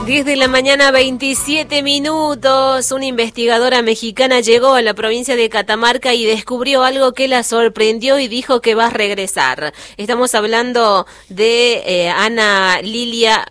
10 de la mañana, 27 minutos. Una investigadora mexicana llegó a la provincia de Catamarca y descubrió algo que la sorprendió y dijo que va a regresar. Estamos hablando de Ana Lilia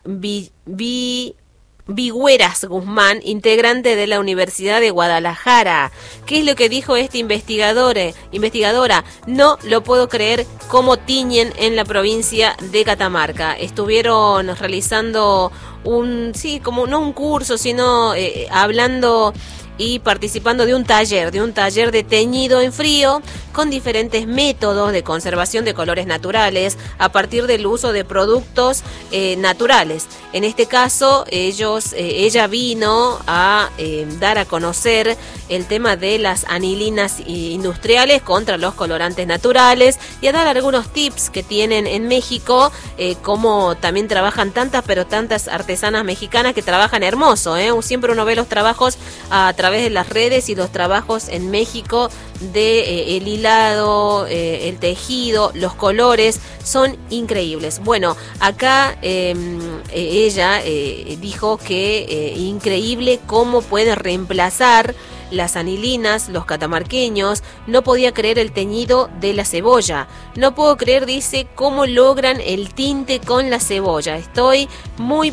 Vigüeras Guzmán, integrante de la Universidad de Guadalajara. ¿Qué es lo que dijo esta investigadora? No lo puedo creer cómo tiñen en la provincia de Catamarca. Estuvieron realizando como no un curso, sino hablando y participando de un taller de teñido en frío con diferentes métodos de conservación de colores naturales a partir del uso de productos naturales. En este caso, ella vino a dar a conocer el tema de las anilinas industriales contra los colorantes naturales y a dar algunos tips que tienen en México, como también trabajan tantas artesanas mexicanas que trabajan hermoso, siempre uno ve los trabajos a través de las redes y los trabajos en México de el hilado, el tejido, los colores son increíbles. Bueno, acá ella dijo que increíble cómo puede reemplazar las anilinas, los catamarqueños. No podía creer el teñido de la cebolla. No puedo creer, dice, cómo logran el tinte con la cebolla. Estoy muy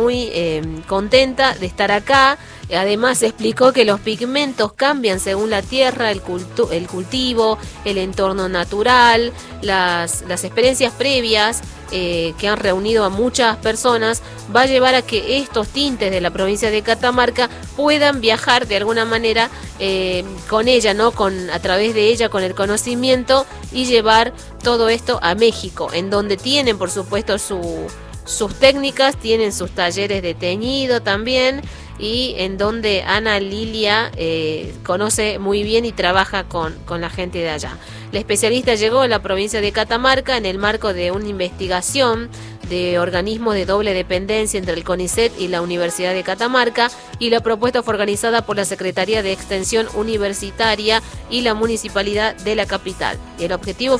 contenta de estar acá. Además explicó que los pigmentos cambian según la tierra, el cultivo, el entorno natural, las experiencias previas que han reunido a muchas personas, va a llevar a que estos tintes de la provincia de Catamarca puedan viajar de alguna manera con ella, ¿no? A través de ella, con el conocimiento, y llevar todo esto a México, en donde tienen, por supuesto, sus técnicas, tienen sus talleres de teñido también, y en donde Ana Lilia conoce muy bien y trabaja con la gente de allá. La especialista llegó a la provincia de Catamarca en el marco de una investigación de organismos de doble dependencia entre el CONICET y la Universidad de Catamarca, y la propuesta fue organizada por la Secretaría de Extensión Universitaria y la Municipalidad de la capital. El objetivo